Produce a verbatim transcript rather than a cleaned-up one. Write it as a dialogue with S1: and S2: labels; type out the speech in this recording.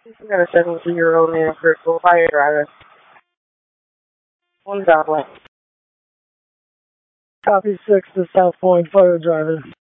S1: We got a seventeen-year-old man, critical fire driver. One job left.
S2: Copy six to South Point, fire driver.